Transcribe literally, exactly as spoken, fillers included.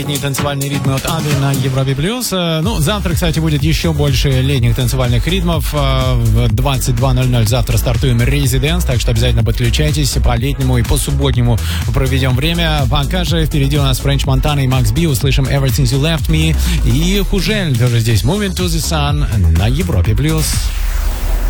Летние танцевальные ритмы от Ады на Европе Плюс. Ну, завтра, кстати, будет еще больше летних танцевальных ритмов. В двадцать два ноль ноль завтра стартуем Residence, так что обязательно подключайтесь. По летнему и по субботнему проведем время. Пока же впереди у нас Френч Монтана и Макс Би. Услышим Ever Since You Left Me. И Хужель тоже здесь. Moving to the Sun на Европе Плюс.